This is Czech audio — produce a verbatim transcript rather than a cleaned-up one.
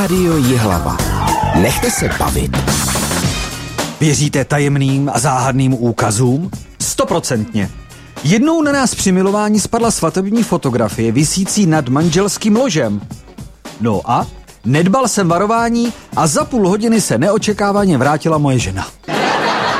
Rádio Jihlava. Nechte se bavit. Věříte tajemným a záhadným úkazům? Stoprocentně. Jednou na nás při milování spadla svatební fotografie visící nad manželským ložem. No a? Nedbal jsem varování a za půl hodiny se neočekávaně vrátila moje žena.